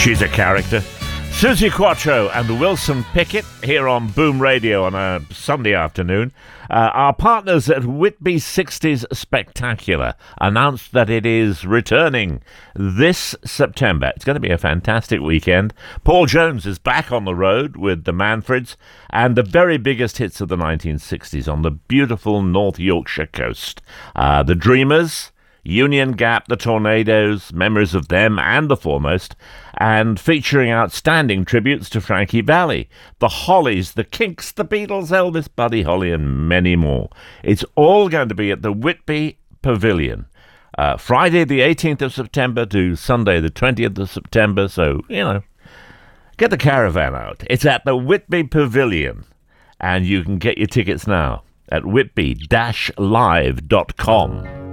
She's a character. Suzi Quatro and Wilson Pickett here on Boom Radio on a Sunday afternoon. Our partners at Whitby 60s Spectacular announced that it is returning this September. It's going to be a fantastic weekend. Paul Jones is back on the road with the Manfreds and the very biggest hits of the 1960s on the beautiful North Yorkshire coast. The Dreamers, Union Gap, the Tornadoes, memories of them and the Foremost, and featuring outstanding tributes to Frankie Valli, the Hollies, the Kinks, the Beatles, Elvis, Buddy Holly, and many more. It's all going to be at the Whitby Pavilion, Friday the 18th of September to Sunday the 20th of September, so, get the caravan out. It's at the Whitby Pavilion, and you can get your tickets now at whitby-live.com.